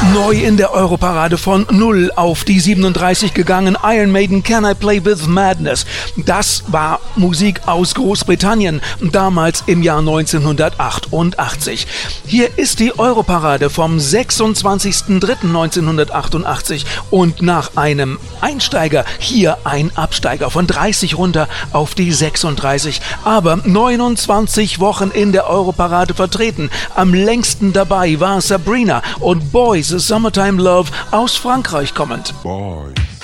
Neu in der Europarade von 0 auf die 37 gegangen, Iron Maiden Can I Play With Madness. Das war Musik aus Großbritannien, damals im Jahr 1988. Hier ist die Europarade vom 26.03.1988 und nach einem Einsteiger hier ein Absteiger von 30 runter auf die 36, aber 29 Wochen in der Europarade vertreten. Am längsten dabei war Sabrina und Boys, A Summertime Love aus Frankreich kommend. Boys.